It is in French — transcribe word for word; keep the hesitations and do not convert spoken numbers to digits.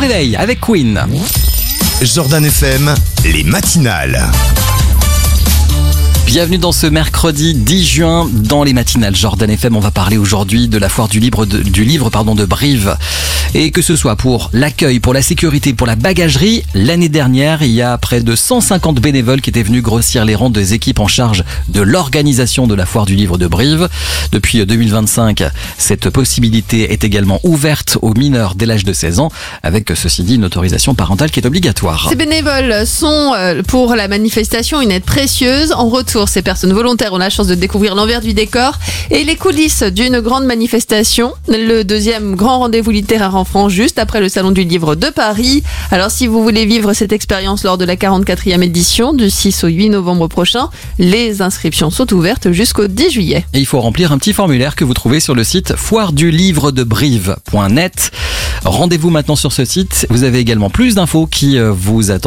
réveil avec Queen. Jordan F M, les matinales. Bienvenue dans ce mercredi dix juin dans les matinales Jordan F M. On va parler aujourd'hui de la foire du livre de, du livre pardon, de Brive. Et que ce soit pour l'accueil, pour la sécurité, pour la bagagerie, l'année dernière, il y a près de cent cinquante bénévoles qui étaient venus grossir les rangs des équipes en charge de l'organisation de la foire du livre de Brive. Depuis deux mille vingt-cinq, cette possibilité est également ouverte aux mineurs dès l'âge de seize ans, avec ceci dit une autorisation parentale qui est obligatoire. Ces bénévoles sont pour la manifestation une aide précieuse. En retour, ces personnes volontaires ont la chance de découvrir l'envers du décor et les coulisses d'une grande manifestation. Le deuxième grand rendez-vous littéraire en France, juste après le Salon du Livre de Paris. Alors si vous voulez vivre cette expérience lors de la quarante-quatrième édition du six au huit novembre prochain, les inscriptions sont ouvertes jusqu'au dix juillet. Et il faut remplir un petit formulaire que vous trouvez sur le site foire du livre de brive point net. Rendez-vous maintenant sur ce site. Vous avez également plus d'infos qui vous attendent.